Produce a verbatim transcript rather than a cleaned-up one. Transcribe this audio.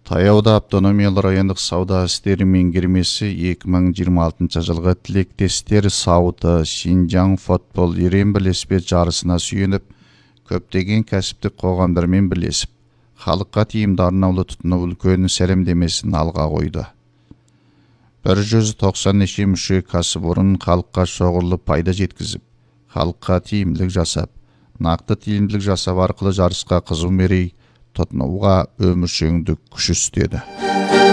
Таяуда автономиялы райондық сауда істері меңгермесі екі мың жиырма алтыншы жылғы тілектестер сауыты Шинжаң футбол ерен бірлеспе жарысына сүйеніп, көптеген кәсіптік қоғамдармен бірлесіп, халыққа тиімді арнаулы тұтыну үлкен сәлемдемесін алға қойды. бір жүз тоқсан неше мүше кәсіпорын халыққа шоғырлы пайда жеткізіп, халыққа тиімділік жасап, нақты тиімділік жасап арқылы жарысқа қызу мерей тұтынуға өміршеңдік күш істеді.